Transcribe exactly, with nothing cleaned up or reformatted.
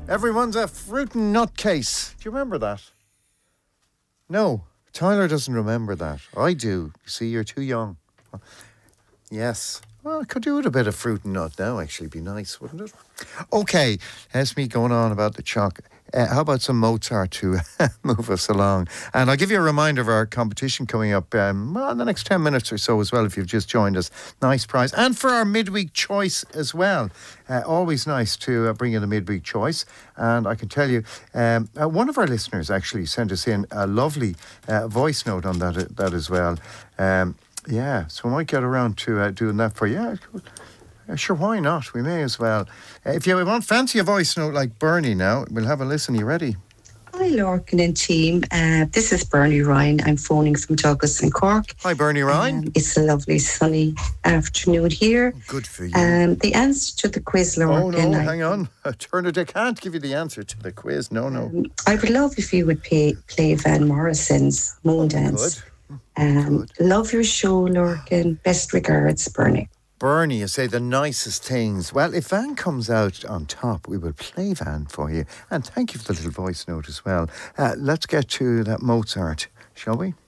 Everyone's a fruit and nut case. Do you remember that? No, Tyler doesn't remember that. I do. You see, you're too young. Yes. Well, I could do with a bit of fruit and nut now, actually. Be nice, wouldn't it? Okay, that's me going on about the chalk. Uh, how about some Mozart to move us along? And I'll give you a reminder of our competition coming up um, well, in the next ten minutes or so as well, if you've just joined us. Nice prize. And for our midweek choice as well. Uh, always nice to uh, bring in a midweek choice. And I can tell you, um, uh, one of our listeners actually sent us in a lovely uh, voice note on that, uh, that as well. Um, yeah, so I might get around to uh, doing that for you. Yeah, cool. Uh, sure, why not? We may as well. Uh, if you want fancy a voice note like Bernie now, we'll have a listen. You ready? Hi, Lorcan and team. Uh, this is Bernie Ryan. I'm phoning from Douglas in Cork. Hi, Bernie Ryan. Um, it's a lovely sunny afternoon here. Good for you. Um, the answer to the quiz, Lorcan. Oh, no, I, hang on. Turner, I can't give you the answer to the quiz. No, no. Um, I would love if you would pay, play Van Morrison's Moon Dance. Good. Um, Good. Love your show, Lorcan. Best regards, Bernie. Bernie, you say the nicest things. Well, if Van comes out on top, we will play Van for you. And thank you for the little voice note as well. Uh, let's get to that Mozart, shall we?